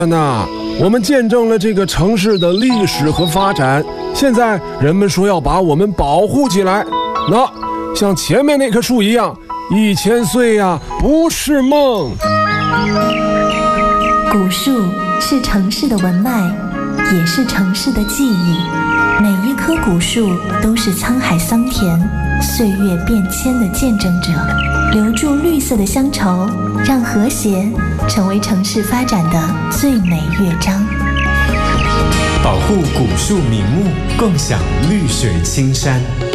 那我们见证了这个城市的历史和发展，现在人们说要把我们保护起来。那像前面那棵树一样，1000岁呀，不是梦。 古树是城市的文脉，也是城市的记忆。每一棵古树都是沧海桑田、岁月变迁的见证者，留住绿色的乡愁，让和谐成为城市发展的最美乐章。 保护古树名木，共享绿水青山。